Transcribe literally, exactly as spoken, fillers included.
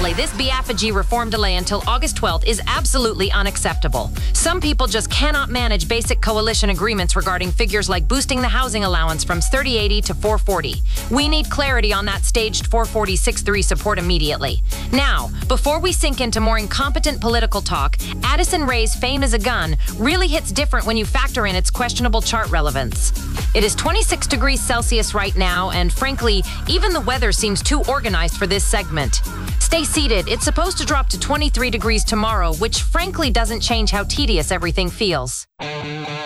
Ultimately, this B A F A G reform delay until August twelfth is absolutely unacceptable. Some people just cannot manage basic coalition agreements regarding figures like boosting the housing allowance from thirty eighty to four forty. We need clarity on that staged four forty six three support immediately. Now, before we sink into more incompetent political talk, Addison Rae's fame as a gun really hits different when you factor in its questionable chart relevance. It is twenty-six degrees Celsius right now, and frankly, even the weather seems too organized for this segment. Stay seated. It's supposed to drop to twenty-three degrees tomorrow, which frankly doesn't change how tedious everything feels.